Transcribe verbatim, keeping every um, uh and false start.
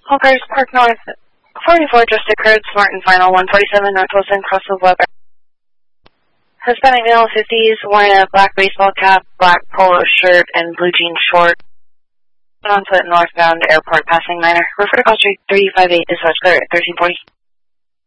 All cars park north. forty-four just occurred, smart and final, one forty-seven North Wilson, cross of Weber. Hispanic male, fifties, wearing a black baseball cap, black polo shirt, and blue jean short. On foot northbound airport passing minor. Refer to call street three five eight, dispatch clear at thirteen forty.